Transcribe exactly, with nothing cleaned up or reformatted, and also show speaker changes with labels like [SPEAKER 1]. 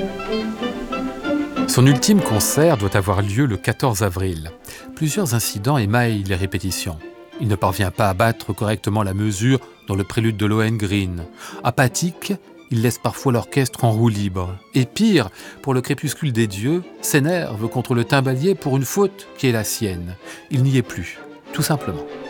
[SPEAKER 1] Son ultime concert doit avoir lieu le quatorze avril. Plusieurs incidents émaillent les répétitions. Il ne parvient pas à battre correctement la mesure dans le prélude de Lohengrin. Apathique, il laisse parfois l'orchestre en roue libre. Et pire, pour le crépuscule des dieux, s'énerve contre le timbalier pour une faute qui est la sienne. Il n'y est plus, tout simplement.